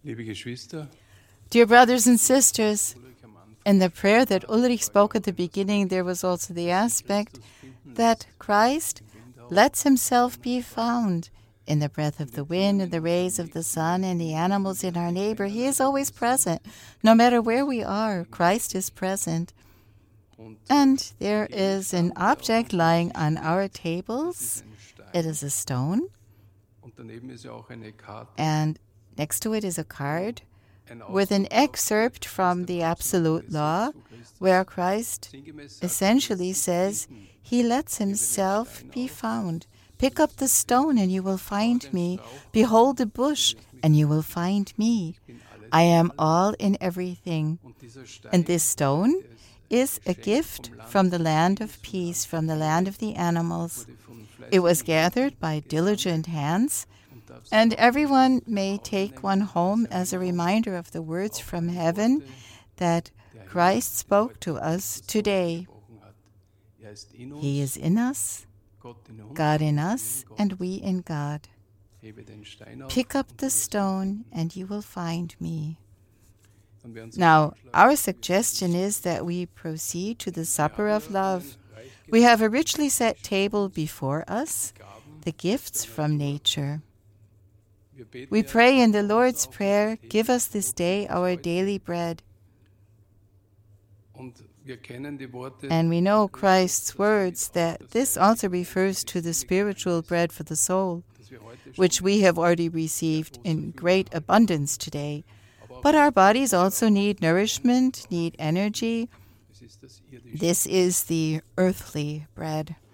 Liebe Geschwister, Dear brothers and sisters, in the prayer that Ulrich spoke at the beginning, there was also the aspect that Christ lets himself be found in the breath of the wind, in the rays of the sun, and the animals in our neighbor. He is always present. No matter where we are, Christ is present. And there is an object lying on our tables. It is a stone. And next to it is a card with an excerpt from the Absolute Law, where Christ essentially says he lets himself be found. Pick up the stone and you will find me. Behold the bush and you will find me. I am all in everything. And this stone is a gift from the land of peace, from the land of the animals. It was gathered by diligent hands, and everyone may take one home as a reminder of the words from heaven that Christ spoke to us today. He is in us, God in us, and we in God. Pick up the stone and you will find me. Now, our suggestion is that we proceed to the supper of love. We have a richly set table before us, the gifts from nature. We pray in the Lord's Prayer, give us this day our daily bread. And we know Christ's words that this also refers to the spiritual bread for the soul, which we have already received in great abundance today. But our bodies also need nourishment, need energy. This is the earthly bread.